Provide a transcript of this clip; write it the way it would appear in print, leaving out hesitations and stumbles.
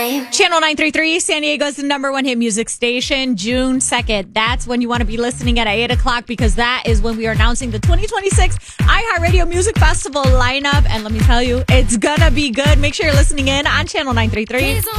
Channel 933, San Diego's number one hit music station, June 2nd. That's when you want to be listening at 8 o'clock because that is when we are announcing the 2026 iHeartRadio Music Festival lineup. And let me tell you, it's gonna be good. Make sure you're listening in on Channel 933.